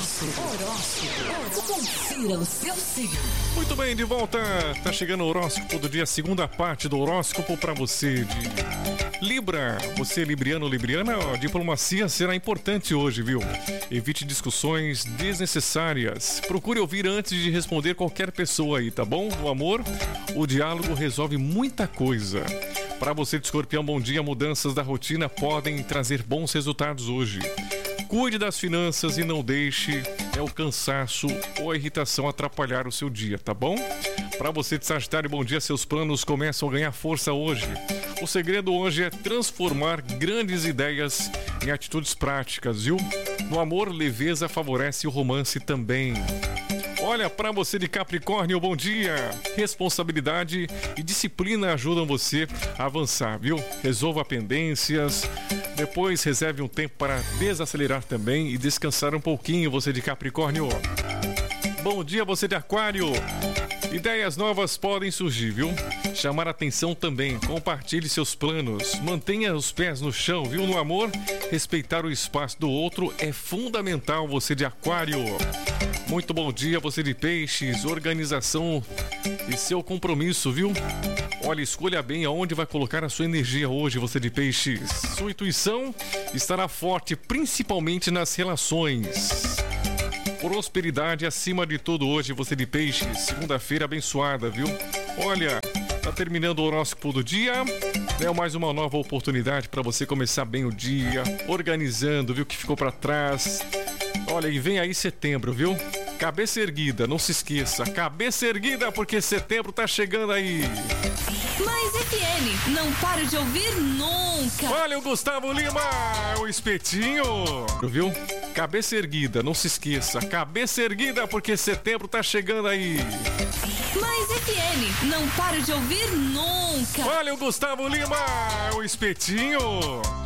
Confira o seu signo. Muito bem, de volta. Tá chegando o horóscopo do dia, segunda parte do horóscopo para você de Libra. Você libriano, libriana, a diplomacia será importante hoje, viu? Evite discussões desnecessárias. Procure ouvir antes de responder qualquer pessoa aí, tá bom? No amor, o diálogo resolve muita coisa. Para você de Escorpião, bom dia. Mudanças da rotina podem trazer bons resultados hoje. Cuide das finanças e não deixe o cansaço ou a irritação atrapalhar o seu dia, tá bom? Para você de Sagitário, bom dia. Seus planos começam a ganhar força hoje. O segredo hoje é transformar grandes ideias em atitudes práticas, viu? No amor, leveza favorece o romance também. Olha, para você de Capricórnio, bom dia. Responsabilidade e disciplina ajudam você a avançar, viu? Resolva pendências. Depois reserve um tempo para desacelerar também e descansar um pouquinho, você de Capricórnio. Bom dia, você de Aquário. Ideias novas podem surgir, viu? Chamar atenção também. Compartilhe seus planos. Mantenha os pés no chão, viu? No amor, respeitar o espaço do outro é fundamental, você de Aquário. Muito bom dia, você de Peixes. Organização e seu compromisso, viu? Olha, escolha bem aonde vai colocar a sua energia hoje, você de Peixes. Sua intuição estará forte, principalmente nas relações. Prosperidade acima de tudo hoje, você de Peixes. Segunda-feira abençoada, viu? Olha, tá terminando o horóscopo do dia. É mais uma nova oportunidade para você começar bem o dia, organizando, viu, o que ficou para trás. Olha, e vem aí setembro, viu? Cabeça erguida, não se esqueça. Cabeça erguida, porque setembro tá chegando aí. Mais FM, não pare de ouvir nunca. Olha o Gustavo Lima, o espetinho, viu? Cabeça erguida, não se esqueça. Cabeça erguida, porque setembro tá chegando aí. Mais FM, não pare de ouvir nunca. Olha o Gustavo Lima, o espetinho.